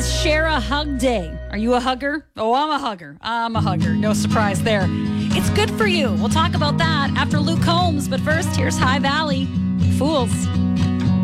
is Share a Hug Day. Are you a hugger? Oh, I'm a hugger. I'm a hugger. No surprise there. It's good for you. We'll talk about that after Luke Combs. But first, here's High Valley. Fools.